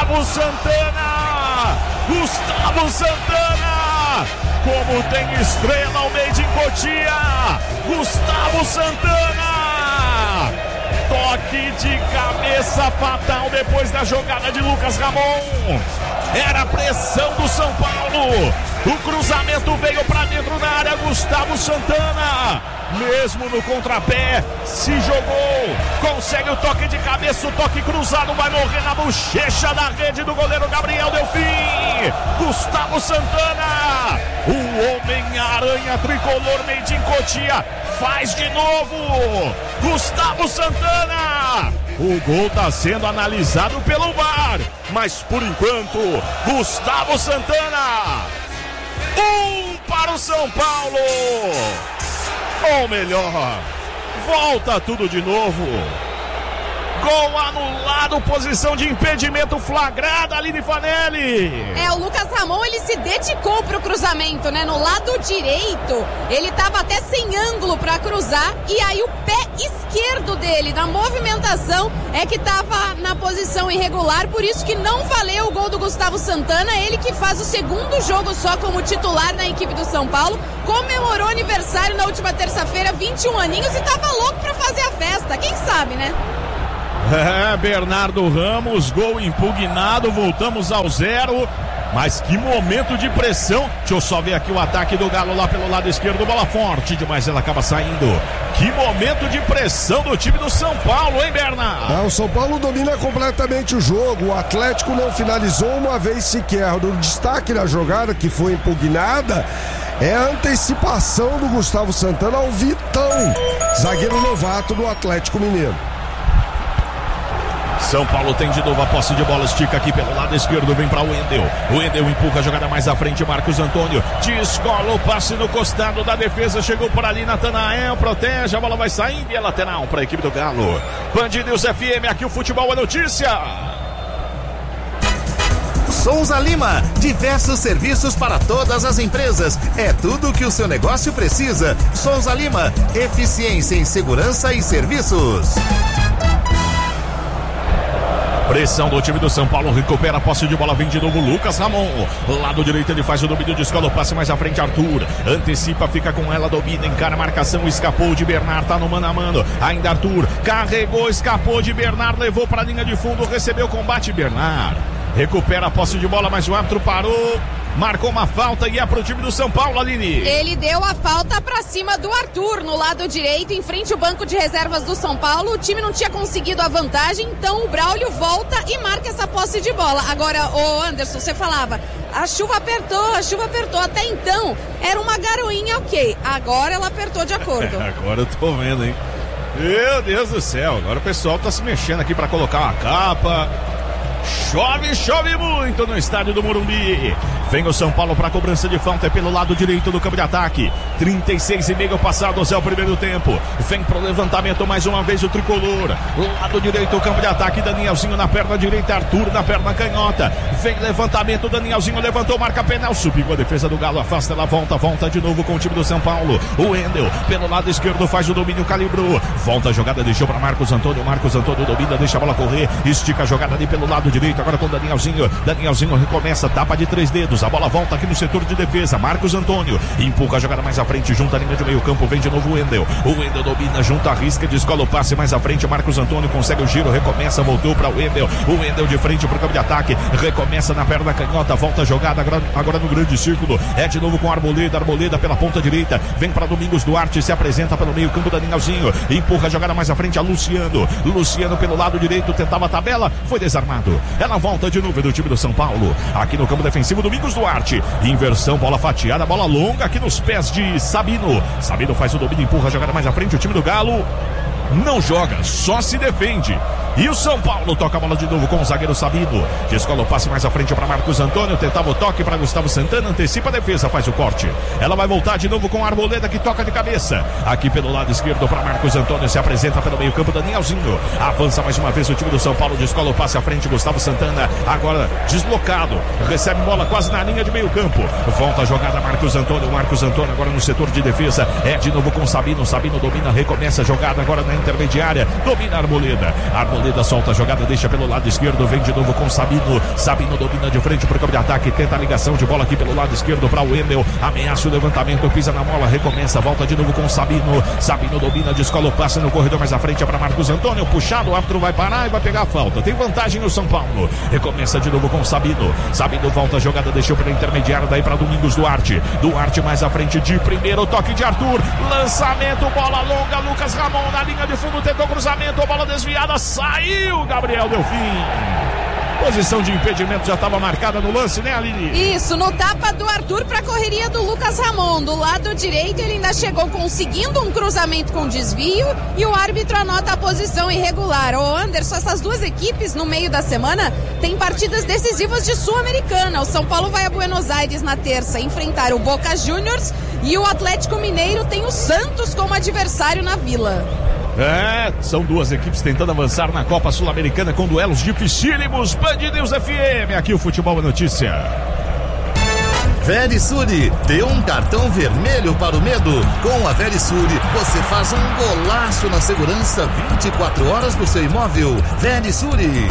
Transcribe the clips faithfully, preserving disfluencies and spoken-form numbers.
Gustavo Santana! Gustavo Santana! Como tem estrela ao meio de Cotia! Gustavo Santana! Toque de cabeça fatal depois da jogada de Lucas Ramon. Era a pressão do São Paulo. O cruzamento veio para dentro da área. Gustavo Santana, mesmo no contrapé, se jogou. Consegue o toque de cabeça, o toque cruzado vai morrer na bochecha da rede do goleiro Gabriel Delfim. Gustavo Santana, o Homem-Aranha tricolor made in Cotia, faz de novo. Gustavo Santana. O gol está sendo analisado pelo V A R, mas por enquanto, Gustavo Santana. Um para o São Paulo. Ou melhor, volta tudo de novo. Gol anulado, posição de impedimento flagrada, Aline Fanelli. É, o Lucas Ramon, ele se dedicou pro cruzamento, né? No lado direito, ele tava até sem ângulo para cruzar, e aí o pé esquerdo dele, na movimentação, é que tava na posição irregular, por isso que não valeu o gol do Gustavo Santana, ele que faz o segundo jogo só como titular na equipe do São Paulo, comemorou aniversário na última terça-feira, vinte e um aninhos, e tava louco pra fazer a festa, quem sabe, né? É, Bernardo Ramos, gol impugnado, voltamos ao zero, mas que momento de pressão. Deixa eu só ver aqui o ataque do Galo lá pelo lado esquerdo, bola forte demais, ela acaba saindo. Que momento de pressão do time do São Paulo, hein, Bernardo? É, o São Paulo domina completamente o jogo, o Atlético não finalizou uma vez sequer. O destaque da jogada que foi impugnada é a antecipação do Gustavo Santana ao Vitão, zagueiro novato do Atlético Mineiro. São Paulo tem de novo a posse de bola, estica aqui pelo lado esquerdo, vem para o Wendel. O Wendel empurra a jogada mais à frente, Marcos Antônio descola o passe no costado da defesa, chegou por ali, Natanael protege, a bola vai saindo e é lateral para a equipe do Galo. Band News F M, aqui o futebol é notícia. Souza Lima, diversos serviços para todas as empresas, é tudo o que o seu negócio precisa. Souza Lima, eficiência em segurança e serviços. Pressão do time do São Paulo, recupera a posse de bola, vem de novo Lucas Ramon. Lado direito ele faz o domínio, descola o passe mais à frente, Arthur. Antecipa, fica com ela, domina, encara a marcação, escapou de Bernard, tá no mano a mano. Ainda Arthur, carregou, escapou de Bernard, levou para a linha de fundo, recebeu o combate, Bernard. Recupera a posse de bola, mas o árbitro parou. Marcou uma falta e é pro time do São Paulo, Aline. Ele deu a falta pra cima do Arthur no lado direito, em frente ao banco de reservas do São Paulo. O time não tinha conseguido a vantagem, então o Braulio volta e marca essa posse de bola. Agora, ô Anderson, você falava, a chuva apertou, a chuva apertou. Até então, era uma garoinha, ok. Agora ela apertou de acordo. É, agora eu tô vendo, hein? Meu Deus do céu, agora o pessoal tá se mexendo aqui pra colocar uma capa. Chove, chove muito no estádio do Morumbi. Vem o São Paulo para cobrança de falta, é pelo lado direito do campo de ataque. trinta e seis e meio passados é o primeiro tempo. Vem pro levantamento mais uma vez o tricolor. Lado direito o campo de ataque, Danielzinho na perna direita, Arthur na perna canhota. Vem levantamento, Danielzinho levantou, marca penal, subiu a defesa do Galo, afasta, ela volta, volta de novo com o time do São Paulo. O Wendel pelo lado esquerdo faz o domínio, calibrou. Volta a jogada, deixou para Marcos Antônio. Marcos Antônio domina, deixa a bola correr. Estica a jogada ali pelo lado direito, agora com o Danielzinho. Danielzinho recomeça, tapa de três dedos. A bola volta aqui no setor de defesa. Marcos Antônio empurra a jogada mais à frente, junta a linha de meio campo, vem de novo o Wendel. O Wendel domina, junta a risca, descola o passe mais à frente. Marcos Antônio consegue o giro, recomeça, voltou para o Wendel. O Wendel de frente para o campo de ataque, recomeça na perna canhota, volta a jogada agora, agora no grande círculo. É de novo com Arboleda, Arboleda pela ponta direita, vem para Domingos Duarte, se apresenta pelo meio campo, Danielzinho empurra a jogada mais à frente a Luciano. Luciano pelo lado direito, tentava a tabela, foi desarmado. Ela volta de novo do time do São Paulo, aqui no campo defensivo, Domingos Duarte. Inversão, bola fatiada, bola longa aqui nos pés de Sabino. Sabino faz o domínio, empurra a jogada mais à frente. O time do Galo não joga, só se defende. E o São Paulo toca a bola de novo com o zagueiro Sabino. Descola o passe mais à frente para Marcos Antônio. Tentava o toque para Gustavo Santana. Antecipa a defesa, faz o corte. Ela vai voltar de novo com a Arboleda que toca de cabeça. Aqui pelo lado esquerdo para Marcos Antônio. Se apresenta pelo meio campo, Danielzinho. Avança mais uma vez o time do São Paulo. Descola o passe à frente, Gustavo Santana. Agora deslocado. Recebe bola quase na linha de meio campo. Volta a jogada, Marcos Antônio. Marcos Antônio agora no setor de defesa. É de novo com Sabino. Sabino domina, recomeça a jogada agora na intermediária. Domina a Arboleda. Arboleda Arboleda solta a jogada, deixa pelo lado esquerdo, vem de novo com Sabino. Sabino domina de frente pro campo de ataque, tenta a ligação de bola aqui pelo lado esquerdo para o Wendel. Ameaça o levantamento, pisa na bola, recomeça, volta de novo com Sabino. Sabino domina, descola o passe no corredor mais à frente, é para Marcos Antônio. Puxado, o árbitro vai parar e vai pegar a falta. Tem vantagem no São Paulo. Recomeça de novo com Sabino. Sabino volta a jogada, deixou pela intermediária, daí para Domingos Duarte. Duarte mais à frente de primeiro, toque de Arthur. Lançamento, bola longa, Lucas Ramon na linha de fundo, tentou cruzamento, bola desviada, saiu, Gabriel Delfim. Posição de impedimento já estava marcada no lance, né, Aline? Isso, no tapa do Arthur para a correria do Lucas Ramon. Do lado direito ele ainda chegou conseguindo um cruzamento com desvio e o árbitro anota a posição irregular. Ô Anderson, essas duas equipes no meio da semana têm partidas decisivas de Sul-Americana. O São Paulo vai a Buenos Aires na terça enfrentar o Boca Juniors e o Atlético Mineiro tem o Santos como adversário na Vila. É, são duas equipes tentando avançar na Copa Sul-Americana com duelos dificílimos. Band News F M, aqui o Futebol é Notícia. Verisure, dê um cartão vermelho para o medo. Com a Verisure, você faz um golaço na segurança vinte e quatro horas do seu imóvel. Verisure.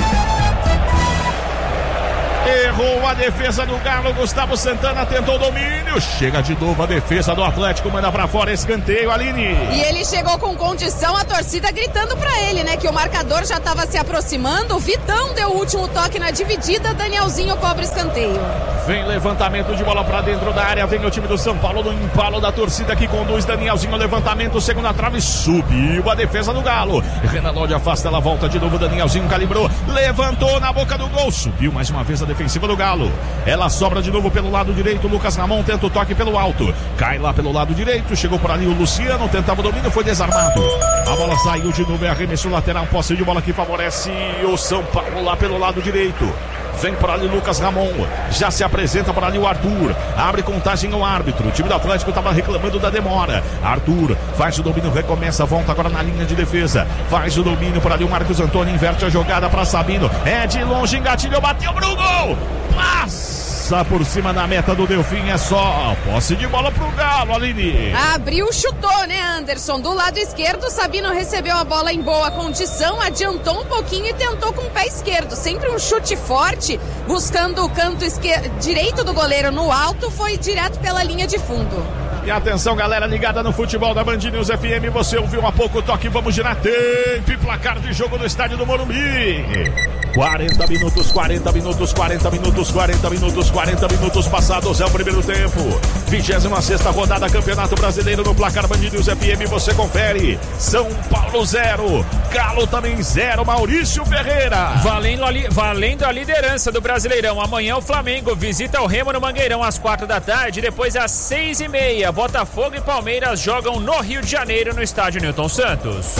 Errou a defesa do Galo, Gustavo Santana tentou o domínio, chega de novo a defesa do Atlético, manda pra fora, escanteio, Aline. E ele chegou com condição, a torcida gritando pra ele, né, que o marcador já tava se aproximando, o Vitão deu o último toque na dividida, Danielzinho cobra escanteio. Vem levantamento de bola pra dentro da área, vem o time do São Paulo no embalo da torcida que conduz, Danielzinho, levantamento, segunda trave, subiu a defesa do Galo. Renan Lodi afasta, ela volta de novo, Danielzinho calibrou, levantou na boca do gol, subiu mais uma vez a defensiva do Galo. Ela sobra de novo pelo lado direito, Lucas Ramon tenta o toque pelo alto, cai lá pelo lado direito, chegou por ali o Luciano, tentava o domínio, foi desarmado. A bola saiu de novo, é arremesso lateral, posse de bola que favorece o São Paulo lá pelo lado direito. Vem por ali Lucas Ramon, já se apresenta por ali o Arthur, abre contagem ao árbitro, o time do Atlético estava reclamando da demora. Arthur faz o domínio, recomeça, volta agora na linha de defesa, faz o domínio por ali o Marcos Antônio, inverte a jogada para Sabino, é de longe, engatilhou, bateu pro gol, passa por cima da meta do Delfim, é só posse de bola pro Galo, Aline. Abriu, chutou, né, Anderson? Do lado esquerdo, Sabino recebeu a bola em boa condição, adiantou um pouquinho e tentou com o pé esquerdo. Sempre um chute forte, buscando o canto esquerdo, direito do goleiro no alto, foi direto pela linha de fundo. E atenção, galera ligada no futebol da Band News F M, você ouviu há pouco o toque, vamos girar tempo e placar de jogo no estádio do Morumbi. quarenta minutos, quarenta minutos, quarenta minutos, quarenta minutos, quarenta minutos passados, é o primeiro tempo. vigésima sexta rodada, Campeonato Brasileiro no placar Band News F M, você confere. São Paulo zero, Galo também zero, Maurício Ferreira. Valendo a, li, valendo a liderança do Brasileirão. Amanhã o Flamengo visita o Remo no Mangueirão às quatro da tarde, depois às seis e meia. Botafogo e Palmeiras jogam no Rio de Janeiro, no estádio Newton Santos.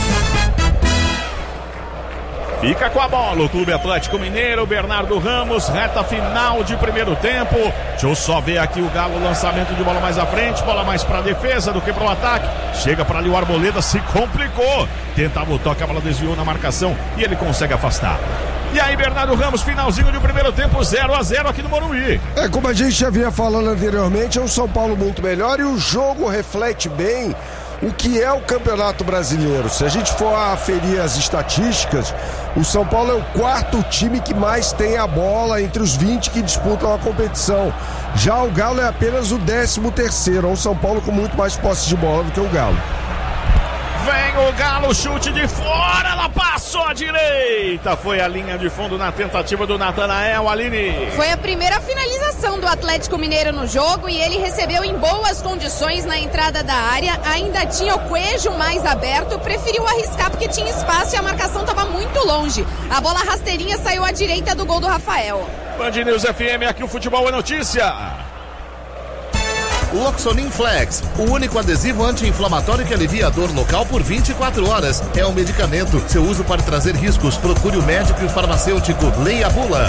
Fica com a bola o Clube Atlético Mineiro, Bernardo Ramos, reta final de primeiro tempo. Deixa eu só ver aqui o Galo, lançamento de bola mais à frente, bola mais pra defesa do que pro ataque. Chega para ali o Arboleda, se complicou. Tentava o toque, a bola desviou na marcação e ele consegue afastar. E aí, Bernardo Ramos, finalzinho de primeiro tempo, zero a zero aqui no Morumbi. É, como a gente já vinha falando anteriormente, é um São Paulo muito melhor e o jogo reflete bem o que é o Campeonato Brasileiro. Se a gente for aferir as estatísticas, o São Paulo é o quarto time que mais tem a bola entre os vinte que disputam a competição. Já o Galo é apenas o décimo terceiro, é um São Paulo com muito mais posse de bola do que o Galo. Vem o Galo, chute de fora, ela passou à direita, foi a linha de fundo na tentativa do Natanael, Aline. Foi a primeira finalização do Atlético Mineiro no jogo e ele recebeu em boas condições na entrada da área, ainda tinha o Coelho mais aberto, preferiu arriscar porque tinha espaço e a marcação estava muito longe. A bola rasteirinha saiu à direita do gol do Rafael. Band News F M, aqui o futebol é notícia. Loxonin Flex, o único adesivo anti-inflamatório que alivia a dor local por vinte e quatro horas. É um medicamento. Seu uso pode trazer riscos. Procure o médico e o farmacêutico. Leia a bula.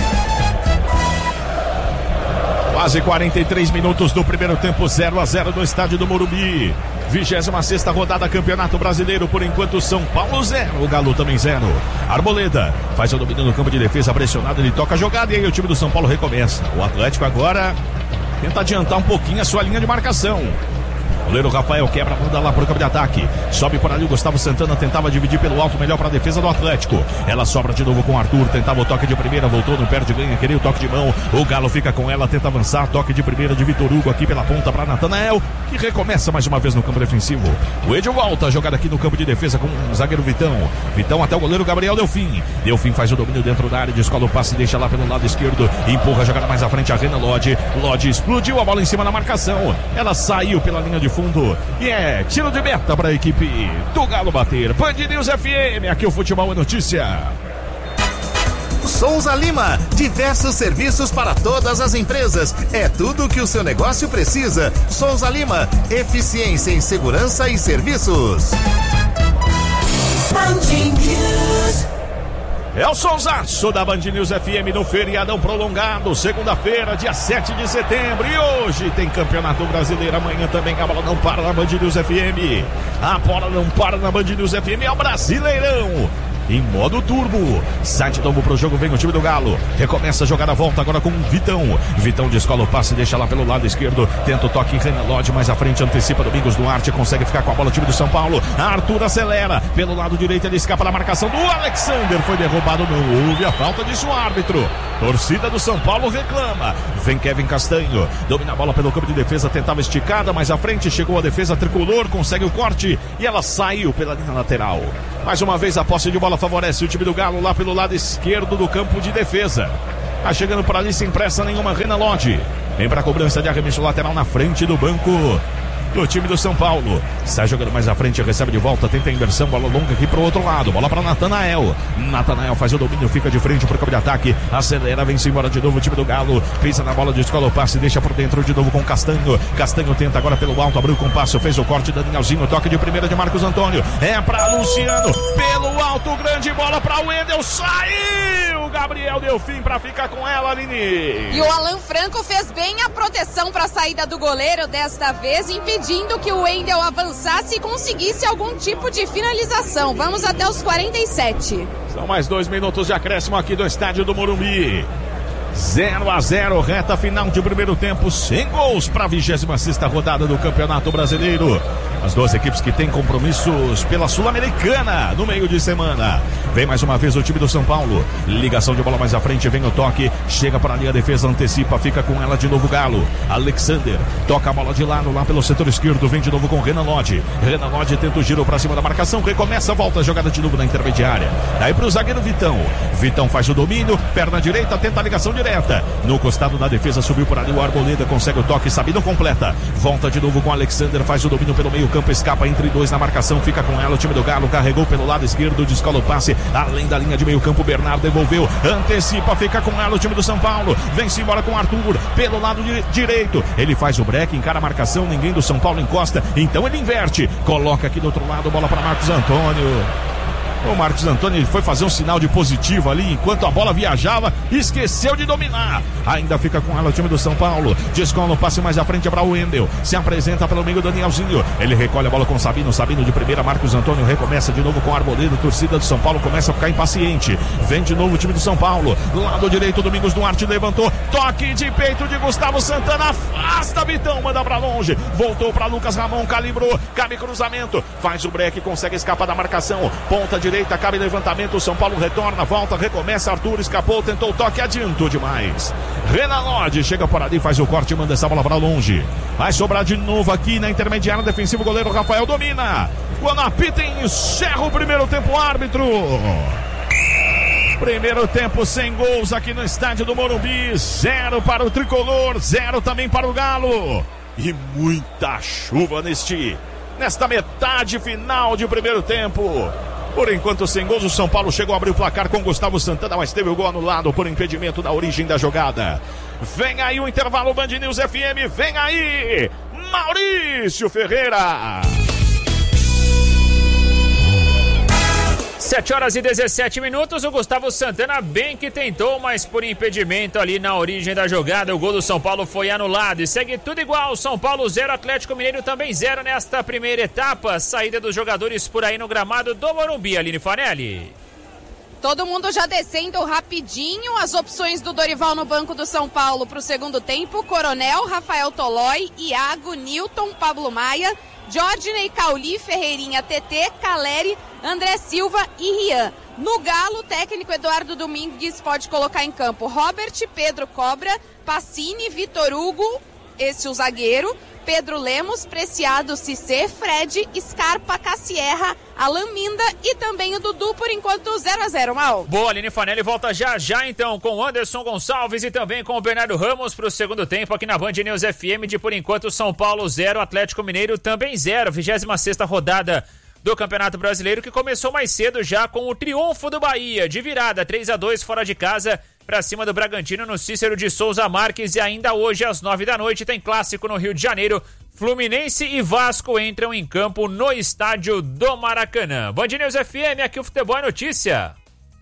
Quase quarenta e três minutos do primeiro tempo, zero a zero no estádio do Morumbi. vigésima sexta rodada, Campeonato Brasileiro, por enquanto São Paulo zero, o Galo também zero. Arboleda faz o domínio no campo de defesa, pressionado, ele toca a jogada e aí o time do São Paulo recomeça. O Atlético agora tenta adiantar um pouquinho a sua linha de marcação. Goleiro Rafael quebra, manda lá pro campo de ataque. Sobe por ali o Gustavo Santana, tentava dividir pelo alto, melhor para a defesa do Atlético. Ela sobra de novo com o Arthur, tentava o toque de primeira, voltou, não perde, ganha, queria o toque de mão. O Galo fica com ela, tenta avançar, toque de primeira de Vitor Hugo aqui pela ponta para Natanael, que recomeça mais uma vez no campo defensivo. O Edil volta a jogada aqui no campo de defesa com o zagueiro Vitão. Vitão até o goleiro Gabriel Delfim. Delfim faz o domínio dentro da área, descola o passe, deixa lá pelo lado esquerdo, empurra a jogada mais à frente a Rena Lodge. Lodge explodiu a bola em cima da marcação. Ela saiu pela linha de fundo e é tiro de meta para a equipe do Galo bater. Band News F M, aqui o futebol é notícia. Souza Lima, diversos serviços para todas as empresas. É tudo o que o seu negócio precisa. Souza Lima, eficiência em segurança e serviços. Band News. É o sonsaço da Band News F M no feriadão prolongado, segunda-feira, dia sete de setembro. E hoje tem Campeonato Brasileiro, amanhã também a bola não para na Band News F M. A bola não para na Band News F M, é o Brasileirão em modo turbo. Sai de novo pro jogo, vem o time do Galo. Recomeça a jogada, volta agora com o Vitão. Vitão descola o passe, deixa lá pelo lado esquerdo. Tenta o toque, Renan Lodge mais à frente, antecipa Domingos Duarte, consegue ficar com a bola o time do São Paulo. Arthur acelera, pelo lado direito ele escapa da marcação do Alexander. Foi derrubado, não houve a falta, disse o árbitro. Torcida do São Paulo reclama. Vem Kevin Castanho, domina a bola pelo campo de defesa, tentava esticada, mais à frente chegou a defesa tricolor, consegue o corte e ela saiu pela linha lateral. Mais uma vez a posse de bola favorece o time do Galo lá pelo lado esquerdo do campo de defesa. Tá chegando por ali sem pressa nenhuma, Renan Lodge. Vem para a cobrança de arremesso lateral na frente do banco do time do São Paulo. Sai jogando mais à frente, recebe de volta, tenta a inversão, bola longa aqui pro outro lado, bola para Natanael. Natanael faz o domínio, fica de frente pro campo de ataque, acelera, vem-se embora de novo o time do Galo, pisa na bola, descola o passe, deixa por dentro de novo com Castanho. Castanho tenta agora pelo alto, abriu com o passe, fez o corte, Danielzinho, toque de primeira de Marcos Antônio, é para Luciano, pelo alto, grande bola para o Wendel, saiu Gabriel Delfim para ficar com ela, Aline. E o Alan Franco fez bem a proteção para a saída do goleiro desta vez, impedindo impedindo que o Wendel avançasse e conseguisse algum tipo de finalização. Vamos até os quarenta e sete. São mais dois minutos de acréscimo aqui do estádio do Morumbi. zero a zero, reta final de primeiro tempo, sem gols para a vigésima sexta rodada do Campeonato Brasileiro. As duas equipes que têm compromissos pela Sul-Americana no meio de semana. Vem mais uma vez o time do São Paulo. Ligação de bola mais à frente, vem o toque. Chega para ali a defesa, antecipa, fica com ela de novo Galo. Alexander toca a bola de lado lá pelo setor esquerdo. Vem de novo com Renan Lodge. Renan Lodge tenta o giro para cima da marcação. Recomeça, volta a jogada de novo na intermediária. Daí para o zagueiro Vitão. Vitão faz o domínio, perna direita, tenta a ligação direta. No costado da defesa subiu por ali o Arboleda. Consegue o toque, Sabino completa. Volta de novo com Alexander, faz o domínio pelo meio campo, escapa entre dois na marcação, fica com ela o time do Galo, carregou pelo lado esquerdo, descola o passe, além da linha de meio campo, Bernardo devolveu, antecipa, fica com ela o time do São Paulo, vem-se embora com Arthur, pelo lado direito, ele faz o break, encara a marcação, ninguém do São Paulo encosta, então ele inverte, coloca aqui do outro lado, bola para Marcos Antônio. O Marcos Antônio foi fazer um sinal de positivo ali, enquanto a bola viajava, esqueceu de dominar. Ainda fica com ela o time do São Paulo. Descola o passe mais à frente para o Wendel. Se apresenta pelo meio do Danielzinho. Ele recolhe a bola com o Sabino. Sabino de primeira, Marcos Antônio recomeça de novo com o Arboleda. Torcida do São Paulo começa a ficar impaciente. Vem de novo o time do São Paulo. Lado direito, Domingos Duarte levantou. Toque de peito de Gustavo Santana. Afasta Vitão, manda para longe. Voltou para Lucas Ramon, calibrou. Cabe cruzamento. Faz o break, consegue escapar da marcação. Ponta de direita, cabe levantamento, o São Paulo retorna, volta, recomeça, Arthur escapou, tentou o toque, adiantou demais. Renan Lodge chega por ali, faz o corte, manda essa bola para longe. Vai sobrar de novo aqui na intermediária defensiva, o goleiro Rafael domina. Quando apita, encerra o primeiro tempo, árbitro. Primeiro tempo sem gols aqui no estádio do Morumbi, zero para o Tricolor, zero também para o Galo. E muita chuva neste, nesta metade final de primeiro tempo. Por enquanto sem gols, o São Paulo chegou a abrir o placar com Gustavo Santana, mas teve o gol anulado por impedimento da origem da jogada. Vem aí o intervalo Band News F M, vem aí Maurício Ferreira. sete horas e dezessete minutos, o Gustavo Santana bem que tentou, mas por impedimento ali na origem da jogada, o gol do São Paulo foi anulado e segue tudo igual, São Paulo zero, Atlético Mineiro também zero nesta primeira etapa, saída dos jogadores por aí no gramado do Morumbi, Aline Fanelli. Todo mundo já descendo rapidinho. As opções do Dorival no banco do São Paulo para o segundo tempo: Coronel, Rafael Tolói, Iago, Newton, Pablo Maia, Jordney, Cauli, Ferreirinha, T T, Caleri, André Silva e Rian. No Galo, o técnico Eduardo Domingues pode colocar em campo Robert, Pedro Cobra, Pacini, Vitor Hugo, esse o zagueiro, Pedro Lemos, Preciado, Cissé, Fred, Scarpa, Cassierra, Alan Minda e também o Dudu, por enquanto zero a zero, Mal. Boa, Aline Fanelli volta já já então com o Anderson Gonçalves e também com o Bernardo Ramos para o segundo tempo aqui na Band News F M de por enquanto São Paulo zero, Atlético Mineiro também zero, vigésima sexta rodada do Campeonato Brasileiro, que começou mais cedo já com o triunfo do Bahia, de virada, três a dois fora de casa, para cima do Bragantino no Cícero de Souza Marques. E ainda hoje às nove da noite tem clássico no Rio de Janeiro, Fluminense e Vasco entram em campo no estádio do Maracanã. Band News F M, aqui o Futebol é Notícia.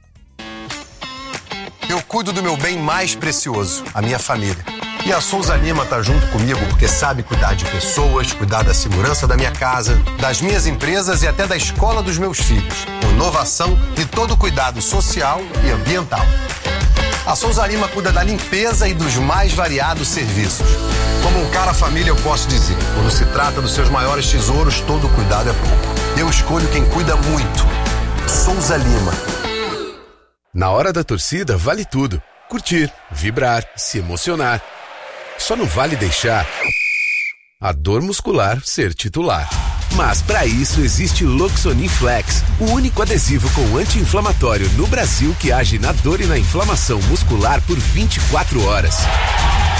Eu cuido do meu bem mais precioso, a minha família. E a Souza Lima tá junto comigo porque sabe cuidar de pessoas, cuidar da segurança da minha casa, das minhas empresas e até da escola dos meus filhos. Com inovação e todo o cuidado social e ambiental. A Souza Lima cuida da limpeza e dos mais variados serviços. Como um cara família, eu posso dizer, quando se trata dos seus maiores tesouros, todo cuidado é pouco. Eu escolho quem cuida muito. Souza Lima. Na hora da torcida, vale tudo. Curtir, vibrar, se emocionar. Só não vale deixar a dor muscular ser titular. Mas para isso existe Loxonin Flex, o único adesivo com anti-inflamatório no Brasil que age na dor e na inflamação muscular por vinte e quatro horas.